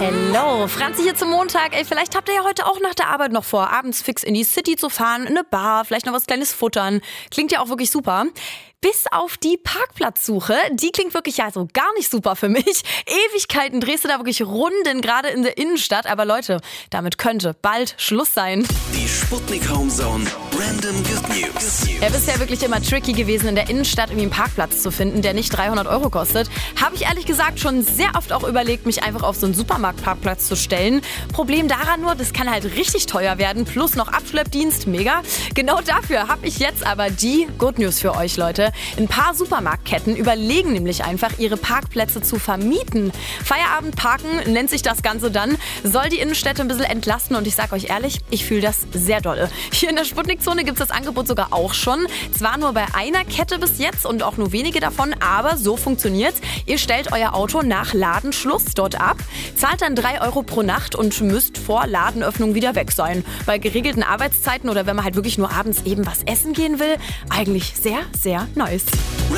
Hello, Franzi hier zum Montag. Ey, vielleicht habt ihr ja heute auch nach der Arbeit noch vor, abends fix in die City zu fahren, in eine Bar, vielleicht noch was Kleines futtern. Klingt ja auch wirklich super. Bis auf die Parkplatzsuche, die klingt wirklich ja so gar nicht super für mich. Ewigkeiten drehst du da wirklich Runden, gerade in der Innenstadt. Aber Leute, damit könnte bald Schluss sein. Die Sputnik Homezone Random Good News. Ja, bisher wirklich immer tricky gewesen, in der Innenstadt irgendwie einen Parkplatz zu finden, der nicht 300 € kostet. Habe ich ehrlich gesagt schon sehr oft auch überlegt, mich einfach auf so einen Supermarktparkplatz zu stellen. Problem daran nur, das kann halt richtig teuer werden, plus noch Abschleppdienst, mega. Genau dafür habe ich jetzt aber die Good News für euch, Leute. Ein paar Supermarktketten überlegen nämlich einfach, ihre Parkplätze zu vermieten. Feierabendparken nennt sich das Ganze dann, soll die Innenstädte ein bisschen entlasten und ich sag euch ehrlich, ich fühle das sehr dolle. Hier in der Sputnik-Zone gibt es das Angebot sogar auch schon. Zwar nur bei einer Kette bis jetzt und auch nur wenige davon, aber so funktioniert's. Ihr stellt euer Auto nach Ladenschluss dort ab, zahlt dann 3 € pro Nacht und müsst vor Ladenöffnung wieder weg sein. Bei geregelten Arbeitszeiten oder wenn man halt wirklich nur abends eben was essen gehen will, eigentlich sehr, sehr nice.